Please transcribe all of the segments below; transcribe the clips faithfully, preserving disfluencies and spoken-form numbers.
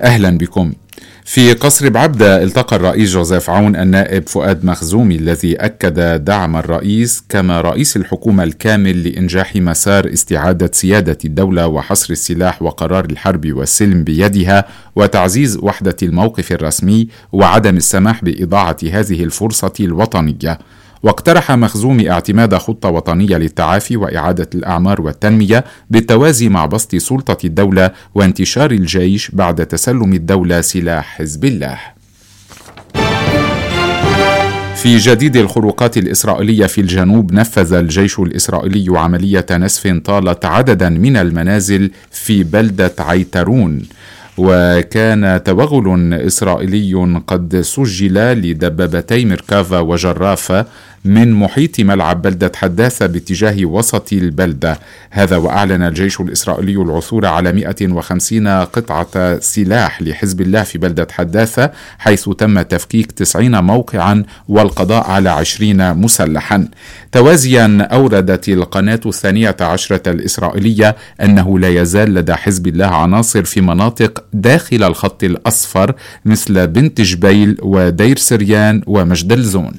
أهلا بكم. في قصر بعبدة التقى الرئيس جوزيف عون النائب فؤاد مخزومي الذي أكد دعم الرئيس كما رئيس الحكومة الكامل لإنجاح مسار استعادة سيادة الدولة وحصر السلاح وقرار الحرب والسلم بيدها وتعزيز وحدة الموقف الرسمي وعدم السماح بإضاعة هذه الفرصة الوطنية. واقترح مخزومي اعتماد خطة وطنية للتعافي وإعادة الأعمار والتنمية بالتوازي مع بسط سلطة الدولة وانتشار الجيش بعد تسلم الدولة سلاح حزب الله. في جديد الخروقات الإسرائيلية في الجنوب، نفذ الجيش الإسرائيلي عملية نسف طالت عددا من المنازل في بلدة عيترون، وكان توغل إسرائيلي قد سجل لدبابتي مركافا وجرافة من محيط ملعب بلدة حداثة باتجاه وسط البلدة. هذا وأعلن الجيش الإسرائيلي العثور على مئة وخمسين قطعة سلاح لحزب الله في بلدة حداثة، حيث تم تفكيك تسعين موقعا والقضاء على عشرين مسلحا. توازيا أوردت القناة الثانية عشرة الإسرائيلية أنه لا يزال لدى حزب الله عناصر في مناطق داخل الخط الأصفر مثل بنت جبيل ودير سريان ومجدل زون.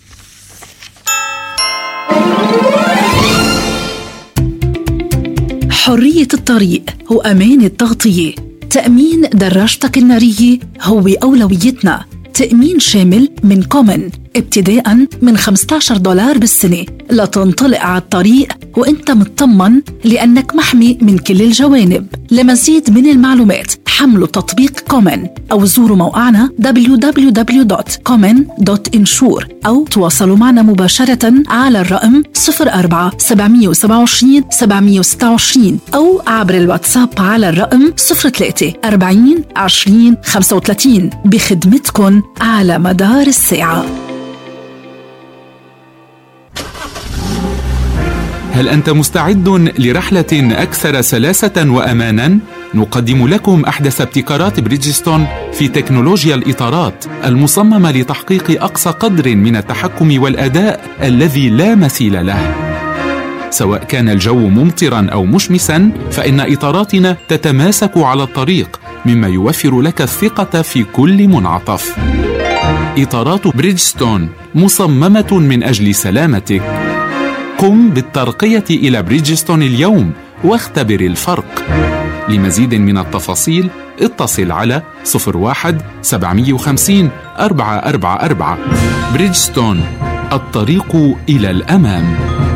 حرية الطريق وأمان التغطية. تأمين دراجتك النارية هو أولويتنا. تأمين شامل من كومن ابتداء من خمسة عشر دولار بالسنة لتنطلق على الطريق وانت مطمن لأنك محمي من كل الجوانب. لمزيد من المعلومات حملوا تطبيق كومن أو زوروا موقعنا دبليو دبليو دبليو دوت كومن دوت انشور أو تواصلوا معنا مباشرة على الرقم صفر أربعة سبعمية وسبعة وعشرين سبعمية وستة وعشرين أو عبر الواتساب على الرقم صفر ثلاثة أربعين عشرين خمسة وثلاثين بخدمتكم على مدار الساعة. هل أنت مستعد لرحلة أكثر سلاسة وأمانا؟ نقدم لكم أحدث ابتكارات بريدجستون في تكنولوجيا الإطارات المصممة لتحقيق أقصى قدر من التحكم والأداء الذي لا مثيل له. سواء كان الجو ممطرا أو مشمسا، فإن إطاراتنا تتماسك على الطريق، مما يوفر لك الثقة في كل منعطف. إطارات بريدجستون مصممة من أجل سلامتك. قم بالترقية إلى بريدجستون اليوم واختبر الفرق. لمزيد من التفاصيل اتصل على صفر واحد سبعمية وخمسين أربعة أربعة أربعة. بريدجستون، الطريق إلى الأمام.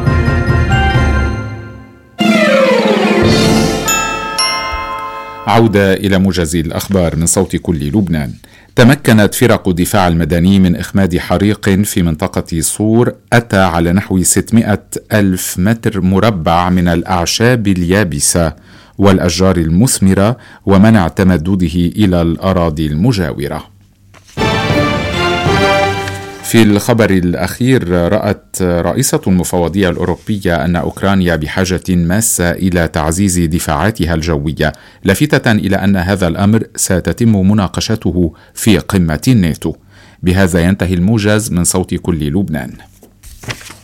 عودة إلى موجز الأخبار من صوت كل لبنان. تمكنت فرق الدفاع المدني من إخماد حريق في منطقة صور أتى على نحو ستمائة ألف متر مربع من الأعشاب اليابسة والأشجار المثمرة ومنع تمدده إلى الأراضي المجاورة. في الخبر الأخير، رأت رئيسة المفوضية الأوروبية أن أوكرانيا بحاجة ماسة إلى تعزيز دفاعاتها الجوية، لافتة إلى أن هذا الأمر ستتم مناقشته في قمة الناتو. بهذا ينتهي الموجز من صوت كل لبنان.